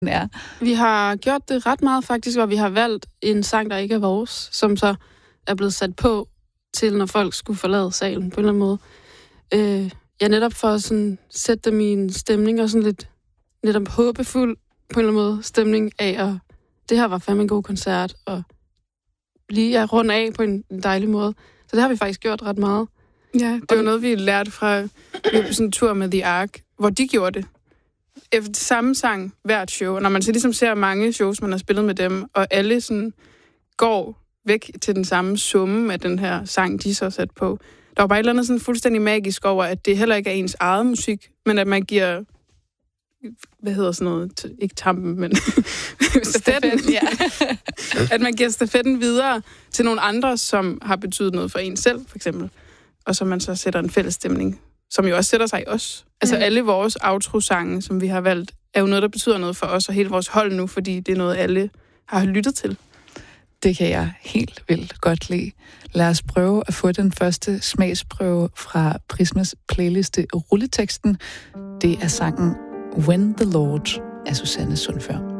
er? Vi har gjort det ret meget faktisk, hvor vi har valgt en sang, der ikke er vores, som så er blevet sat på til, når folk skulle forlade salen på en eller anden måde. Netop for at sådan, sætte dem i en stemning og sådan lidt netop håbefuld på en eller anden måde stemning af, og det her var fandme en god koncert, og lige rundt af på en dejlig måde. Så det har vi faktisk gjort ret meget. Ja, det var noget, vi lærte fra sådan en tur med The Ark, hvor de gjorde det. Efter samme sang hvert show, og når man så ligesom ser mange shows, man har spillet med dem, og alle sådan går væk til den samme summe af den her sang, de så sat på. Der var bare et eller andet sådan fuldstændig magisk over, at det heller ikke er ens eget musik, men at man giver, hvad hedder sådan noget, ikke tampen, men stafetten. Ja. At man giver stafetten videre til nogle andre, som har betydet noget for en selv, for eksempel. Og så man så sætter en fælles stemning, som jo også sætter sig i os. Altså alle vores outro-sange, som vi har valgt, er jo noget, der betyder noget for os og hele vores hold nu, fordi det er noget, alle har lyttet til. Det kan jeg helt vildt godt lide. Lad os prøve at få den første smagsprøve fra Prismas playliste Rulleteksten. Det er sangen When the Lord af Susanne Sundfør.